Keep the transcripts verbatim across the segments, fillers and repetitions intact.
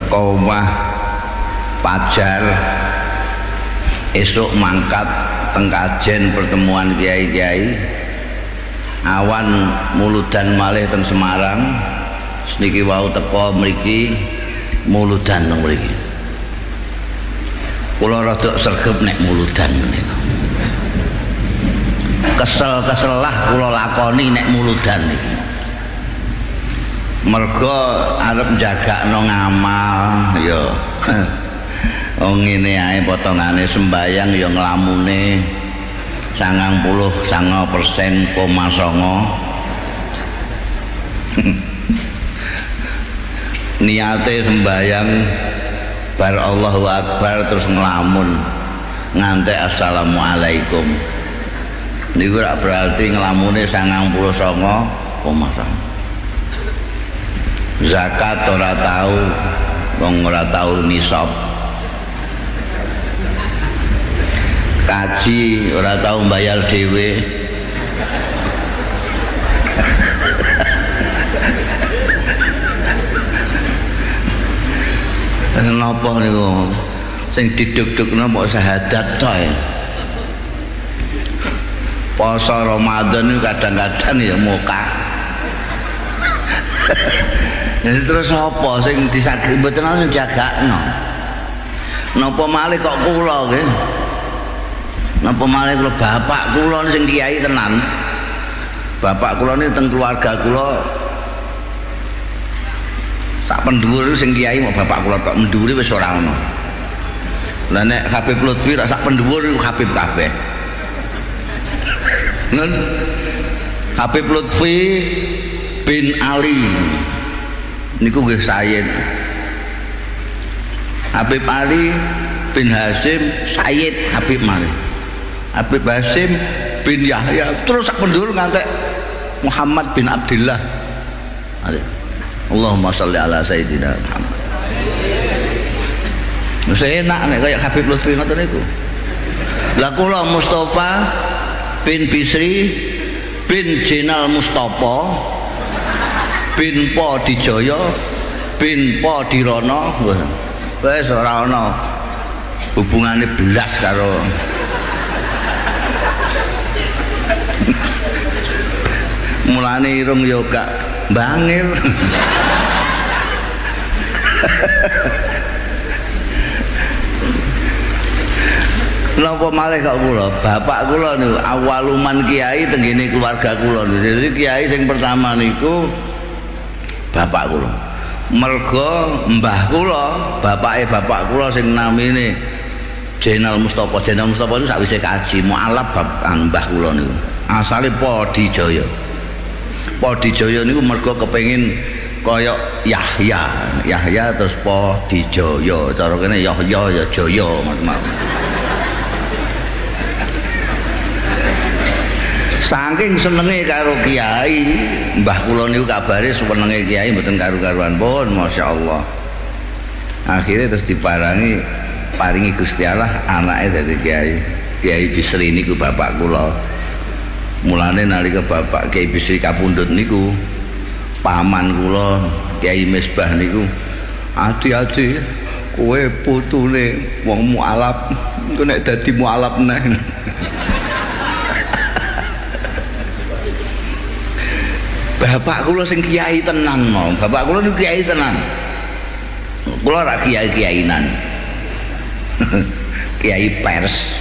teko omah pajar esuk mangkat teng kajen pertemuan kiai-kiai awan muludan malih teng Semarang niki wau teko mriki muludan teng mriki kula rada sregep nek muludan menika kesel-kesel lah kula lakoni nek muludan niki mergo arep njagakno ngamal ya wong ngene ae potongane sembayang ya nglamune sangang puluh sanga persen koma songo niate sembayang bar Allahu Akbar terus ngelamun ngantek assalamualaikum niku ora berarti ngelamune sangang puluh songo koma songo zakat ora tahu wong ora tahu nisab kaji ora tahu bayar dhewe napa niku sing diduk-dukno mok syahadat tok poso Ramadan niku kadang-kadang ya muka terus apa sing disagri mboten ana sing jagakno napa malih kok kula nggih napa malih kula bapak kula sing kiai tenan bapak kula niku teng keluarga kula sak pendhuwur sing kiai mau bapak kula tok mendhuwure wis ora ana lah nek Habib Lutfi sak pendhuwur iku Habib kabeh nen Habib Lutfi bin Ali niku nggih Sayyid Habib Ali bin Hasim Sayyid Habib Malik Habib Hasim bin Yahya terus sak pendhuwur ngantek Muhammad bin Abdullah Allahumma sholli ala sayyidina Muhammad wis enak nek kaya Habib Lutfi ngoten niku lah kula Mustafa bin Bisri bin Jenal Mustafa bin Po Dijaya bin Po Dirono wis ora ana hubungane belas karo mulane irung yo gak bangir napa malih kok kula bapak kula niku awaluman kiai tenggene keluarga kula jadi kiai sing pertama niku bapak kula mergo mbah kula bapake bapak kula sing namine Jenal Mustafa Jenal Mustafa itu sakwise kaji mualaf mbah kula niku asale Po Dijaya Po Dijaya niku mergo kepengin kaya Yahya Yahya terus Po Dijaya cara kene Yahya ya Jaya ngoten saking senenge karo kiai mbah kula niku kabare senenge kiai mboten karu-karuan pun masyaallah akhirnya terus diparangi paringi Gusti Allah anake dadi kiai Kiai Bisri niku bapak kula mulane nalika bapak Kiai Bisri kapundhut niku paman kula Kiai Misbah niku ati-ati kowe putune wong mualaf engko nek dadi mualaf neh bapak kula sing kiai tenan mau bapak kula niku kiai tenan kula ora kiai-kiainan kiai pers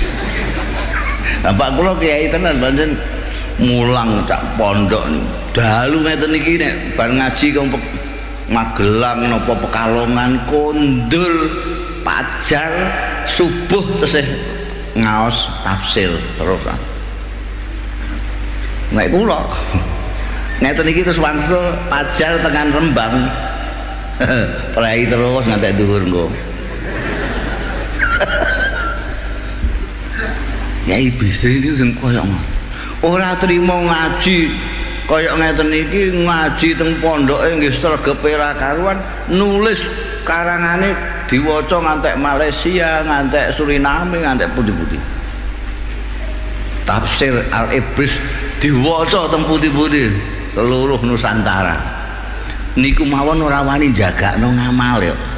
bapak kula kiai tenan pancen mulang tak pondok dalu ngeten iki nek bar ngaji kok Magelang napa Pekalongan kondur pajar subuh tesih ngaos tafsir terus nek kula ngeten iki terus wangsul pajar tekan Rembang prei terus ngantek dhuwur engko Nyai Bisri ini sing koyo ora trimo ngaji koyo ngeten iki ngaji teng pondoke nggih sregepe ra karuan nulis karangane diwaca ngantek Malaysia ngantek Suriname ngantek pundi-pundi tafsir Al-Ibris diwaca teng pundi-pundi seluruh Nusantara niku mawon ora wani jagakno ngamal ya